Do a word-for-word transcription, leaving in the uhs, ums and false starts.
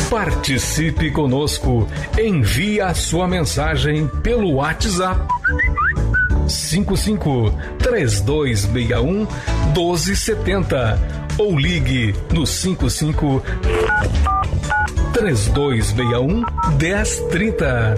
Participe conosco. Envie a sua mensagem pelo WhatsApp cinco cinco, três dois seis um, um dois sete zero ou ligue no cinco cinco, três dois seis um, um zero três zero.